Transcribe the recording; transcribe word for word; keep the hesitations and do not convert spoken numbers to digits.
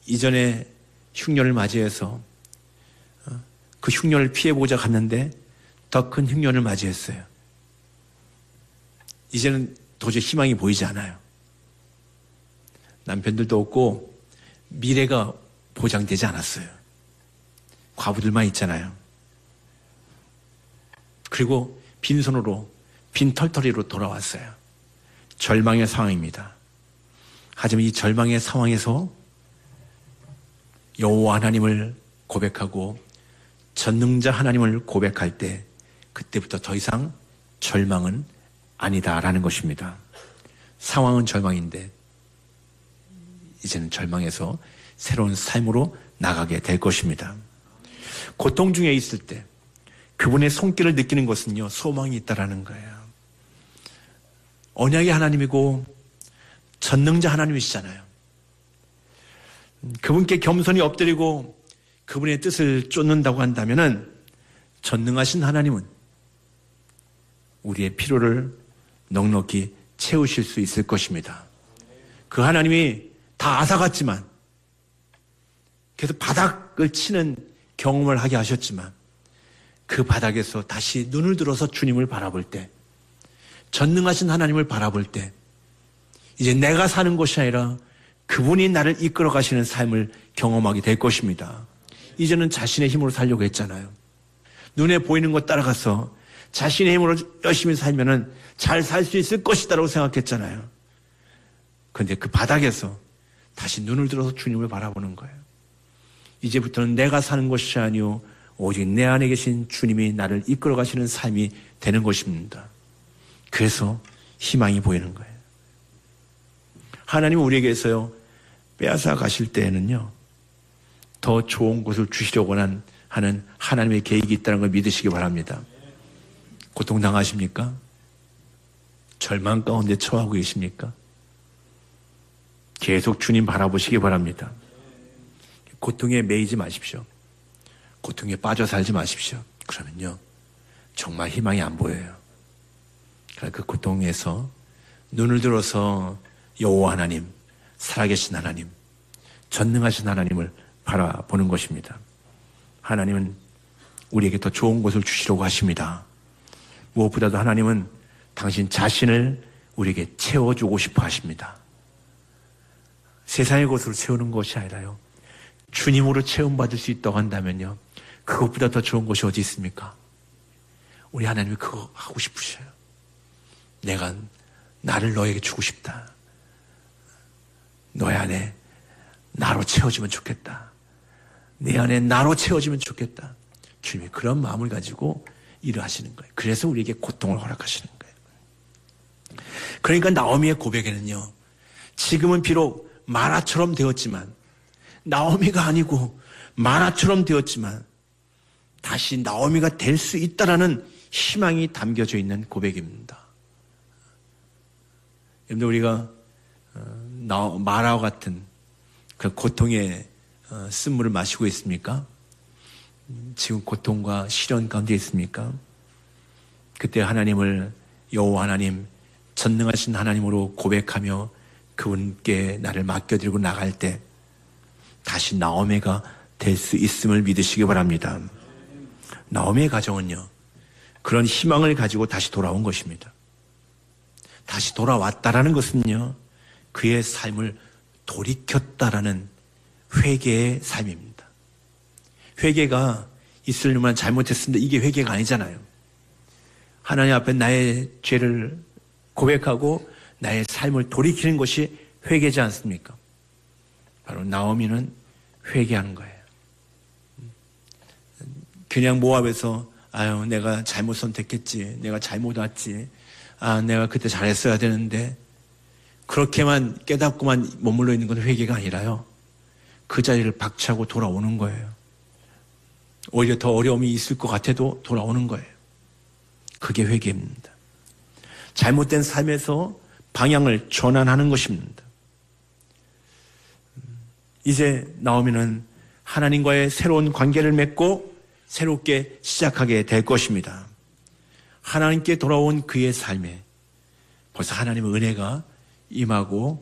이전에 흉년을 맞이해서 그 흉년을 피해보자 갔는데 더 큰 흉년을 맞이했어요. 이제는 도저히 희망이 보이지 않아요. 남편들도 없고 미래가 보장되지 않았어요. 과부들만 있잖아요. 그리고 빈손으로 빈털터리로 돌아왔어요. 절망의 상황입니다. 하지만 이 절망의 상황에서 여호와 하나님을 고백하고 전능자 하나님을 고백할 때 그때부터 더 이상 절망은 아니다라는 것입니다. 상황은 절망인데 이제는 절망에서 새로운 삶으로 나가게 될 것입니다. 고통 중에 있을 때 그분의 손길을 느끼는 것은요, 소망이 있다라는 거예요. 언약의 하나님이고 전능자 하나님이시잖아요. 그분께 겸손히 엎드리고 그분의 뜻을 쫓는다고 한다면은 전능하신 하나님은 우리의 필요를 넉넉히 채우실 수 있을 것입니다. 그 하나님이 다 아사 같지만 계속 바닥을 치는 경험을 하게 하셨지만 그 바닥에서 다시 눈을 들어서 주님을 바라볼 때, 전능하신 하나님을 바라볼 때 이제 내가 사는 것이 아니라 그분이 나를 이끌어 가시는 삶을 경험하게 될 것입니다. 이제는 자신의 힘으로 살려고 했잖아요. 눈에 보이는 것 따라가서 자신의 힘으로 열심히 살면은 잘 살 수 있을 것이다라고 생각했잖아요. 그런데 그 바닥에서 다시 눈을 들어서 주님을 바라보는 거예요. 이제부터는 내가 사는 것이 아니오 오직 내 안에 계신 주님이 나를 이끌어 가시는 삶이 되는 것입니다. 그래서 희망이 보이는 거예요. 하나님은 우리에게서요, 빼앗아 가실 때에는요, 더 좋은 것을 주시려고 하는 하나님의 계획이 있다는 걸 믿으시기 바랍니다. 고통당하십니까? 절망 가운데 처하고 계십니까? 계속 주님 바라보시기 바랍니다. 고통에 매이지 마십시오. 고통에 빠져 살지 마십시오. 그러면요, 정말 희망이 안 보여요. 그 고통에서 눈을 들어서 여호와 하나님, 살아계신 하나님, 전능하신 하나님을 바라보는 것입니다. 하나님은 우리에게 더 좋은 것을 주시려고 하십니다. 무엇보다도 하나님은 당신 자신을 우리에게 채워주고 싶어 하십니다. 세상의 것으로 채우는 것이 아니라요, 주님으로 채움받을 수 있다고 한다면요, 그것보다 더 좋은 것이 어디 있습니까? 우리 하나님이 그거 하고 싶으셔요. 내가 나를 너에게 주고 싶다. 너의 안에 나로 채워지면 좋겠다. 내 안에 나로 채워지면 좋겠다. 주님이 그런 마음을 가지고 일을 하시는 거예요. 그래서 우리에게 고통을 허락하시는 거예요. 그러니까 나오미의 고백에는요, 지금은 비록 마라처럼 되었지만, 나오미가 아니고 마라처럼 되었지만 다시 나오미가 될 수 있다라는 희망이 담겨져 있는 고백입니다. 여러분들, 우리가 마라와 같은 그 고통의 쓴물을 마시고 있습니까? 지금 고통과 시련 가운데 있습니까? 그때 하나님을 여호와 하나님, 전능하신 하나님으로 고백하며 그분께 나를 맡겨드리고 나갈 때 다시 나오미가 될 수 있음을 믿으시기 바랍니다. 나오미의 가정은요, 그런 희망을 가지고 다시 돌아온 것입니다. 다시 돌아왔다라는 것은요, 그의 삶을 돌이켰다라는 회개의 삶입니다. 회개가 있으려면 잘못했습니다, 이게 회개가 아니잖아요. 하나님 앞에 나의 죄를 고백하고 나의 삶을 돌이키는 것이 회개지 않습니까? 바로 나오미는 회개하는 거예요. 그냥 모압에서 아유, 내가 잘못 선택했지, 내가 잘못 왔지, 아, 내가 그때 잘했어야 되는데, 그렇게만 깨닫고만 머물러 있는 건 회개가 아니라요, 그 자리를 박차고 돌아오는 거예요. 오히려 더 어려움이 있을 것 같아도 돌아오는 거예요. 그게 회개입니다. 잘못된 삶에서 방향을 전환하는 것입니다. 이제 나오미는 하나님과의 새로운 관계를 맺고 새롭게 시작하게 될 것입니다. 하나님께 돌아온 그의 삶에 벌써 하나님의 은혜가 임하고